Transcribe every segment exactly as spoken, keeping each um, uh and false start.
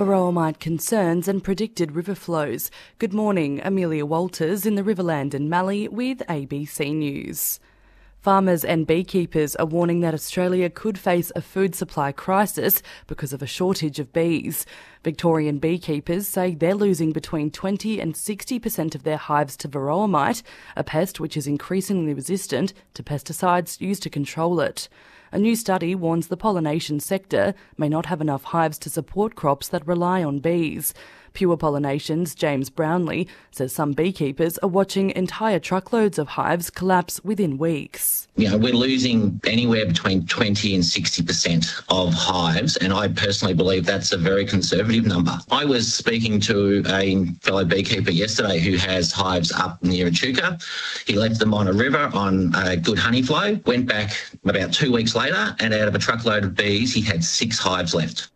Varroa mite concerns and predicted river flows. Good morning, Amelia Walters in the Riverland and Mallee with A B C News. Farmers and beekeepers are warning that Australia could face a food supply crisis because of a shortage of bees. Victorian beekeepers say they're losing between twenty and sixty percent of their hives to Varroa mite, a pest which is increasingly resistant to pesticides used to control it. A new study warns the pollination sector may not have enough hives to support crops that rely on bees. Pure Pollination's James Brownlee says some beekeepers are watching entire truckloads of hives collapse within weeks. You know, we're losing anywhere between twenty and sixty percent of hives, and I personally believe that's a very conservative number. I was speaking to a fellow beekeeper yesterday who has hives up near Echuca. He left them on a river on a good honey flow, went back about two weeks later, and out of a truckload of bees, he had six hives left.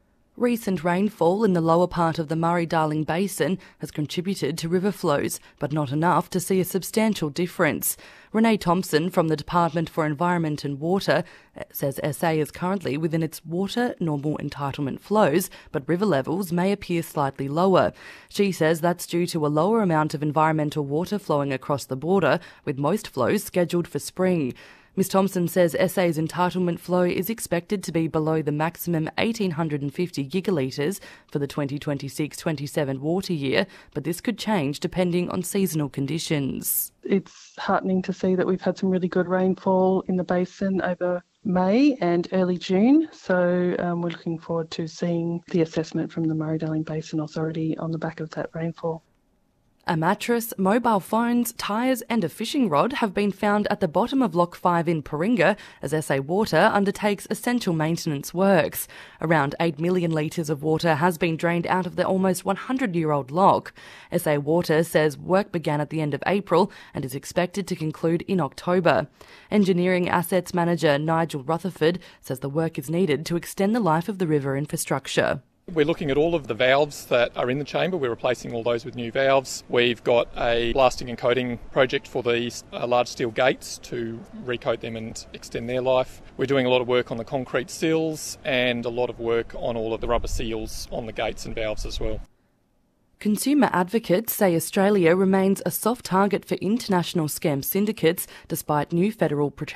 Recent rainfall in the lower part of the Murray-Darling Basin has contributed to river flows, but not enough to see a substantial difference. Renee Thompson from the Department for Environment and Water says S A is currently within its water normal entitlement flows, but river levels may appear slightly lower. She says that's due to a lower amount of environmental water flowing across the border, with most flows scheduled for spring. Miz Thompson says S A's entitlement flow is expected to be below the maximum one thousand eight hundred fifty gigalitres for the twenty twenty-six twenty-seven water year, but this could change depending on seasonal conditions. It's heartening to see that we've had some really good rainfall in the basin over May and early June, so um, we're looking forward to seeing the assessment from the Murray-Darling Basin Authority on the back of that rainfall. A mattress, mobile phones, tyres and a fishing rod have been found at the bottom of Lock five in Paringa as S A Water undertakes essential maintenance works. Around eight million litres of water has been drained out of the almost one hundred year old lock. S A Water says work began at the end of April and is expected to conclude in October. Engineering Assets Manager Nigel Rutherford says the work is needed to extend the life of the river infrastructure. We're looking at all of the valves that are in the chamber. We're replacing all those with new valves. We've got a blasting and coating project for these uh, large steel gates to recoat them and extend their life. We're doing a lot of work on the concrete sills and a lot of work on all of the rubber seals on the gates and valves as well. Consumer advocates say Australia remains a soft target for international scam syndicates despite new federal